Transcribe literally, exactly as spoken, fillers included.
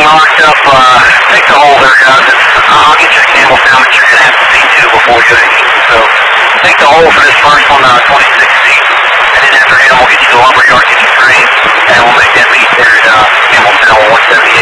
locked up. Uh, take the hole there, guys. It's, I'll get you to Campbelltown, but you're going to have to see two before we go to Eaton. So take the hole for this first one, uh, twenty-six feet. And then after him, we'll get you to Lumberyard, get you three, and we'll make that meet there at uh, Campbelltown one seventy-eight.